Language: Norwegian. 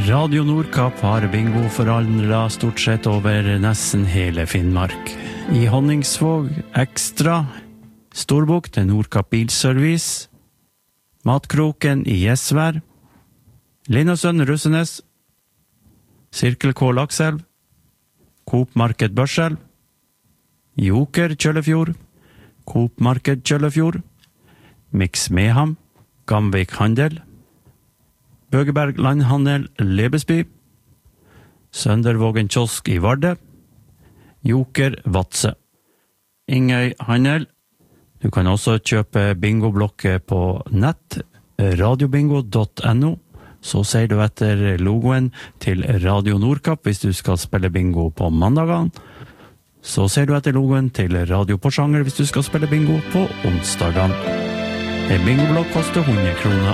Radio Nordkapp har bingo forhandlet stort sett over nesten hele Finnmark. I Honningsvåg, Ekstra, Storbukt, Nordkapp Bilservice, Matkroken i Gjesvær, Linnesønn Russenes, Sirkel K Lakselv, Coop Marked Børselv, Joker Kjøllefjord, Coop Marked Kjøllefjord, Mix Meham, Gamvik Handel, Bøgeberg Landhandel Lebesby, Søndervågen Kiosk i Varde, Joker Vatse, Ingøy Handel. Du kan også kjøpe bingoblokker på nett, radiobingo.no. Så ser du etter logoen til Radio Nordkapp hvis du skal spille bingo på mandagene. Så ser du etter logoen til Radio Porsanger hvis du skal spille bingo på onsdagene. En bingoblokk koster 100 kroner.